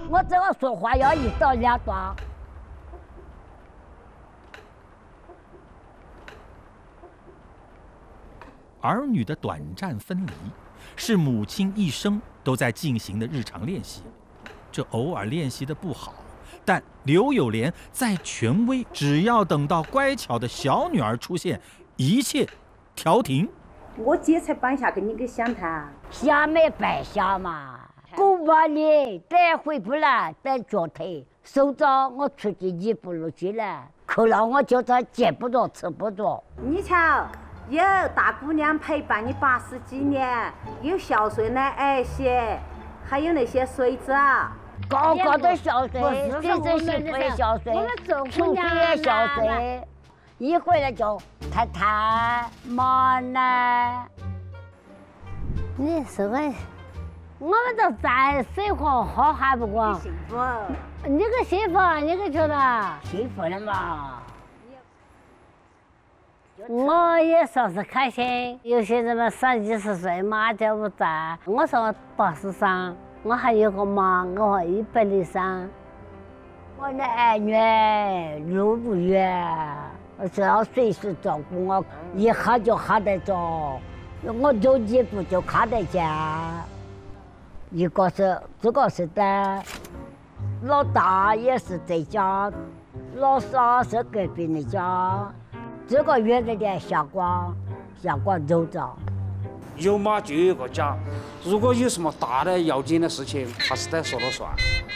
我这个说话要1刀2断。 儿女的短暂分离，是母亲一生都在进行的日常练习。这偶尔练习的不好，但刘友莲再权威，只要等到乖巧的小女儿出现，一切调停。 我姐才搬下跟你给详谈， 下没白下嘛，不把你带回不来，带脚腿，手着我出去1步路去了，可了我就在接不着吃不着。 你瞧。有大姑娘陪伴你80几年，有孝顺的儿媳，还有那些孙子啊， 个个都孝顺，孙子媳妇也孝顺，亲戚也孝顺，一回来就太太妈呢。 你是个，我们都再生活好还不光幸福。 你个幸福，你个觉得幸福了嘛？ 我也说是开心，有些人们30几40岁妈就不在，我说83，我还有个妈，我103。 我的儿女路不远，只要随时照顾我，一下就下得着，我走几步就看得见。一个是这个是的，老大也是这家，老三是隔壁的家。这个月的点下瓜走着。 有妈就有个家，如果有什么大的要紧的事情，还是得说了算。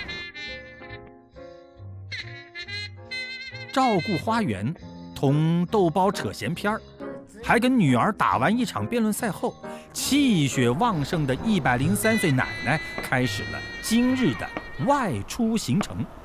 照顾花园，同豆包扯闲篇儿，还跟女儿打完一场辩论赛后，气血旺盛的103岁奶奶开始了今日的外出行程。